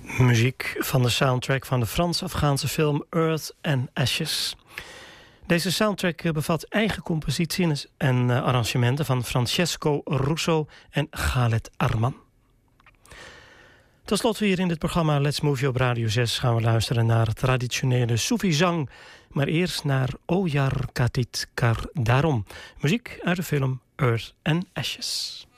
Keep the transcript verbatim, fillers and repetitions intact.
Muziek van de soundtrack van de Frans-Afghaanse film Earth and Ashes. Deze soundtrack bevat eigen composities en arrangementen van Francesco Russo en Khaled Arman. Ten slotte hier in dit programma Let's Move You op Radio zes gaan we luisteren naar traditionele Soefi zang. Maar eerst naar O Yar Katit Kar Darom. Muziek uit de film Earth and Ashes.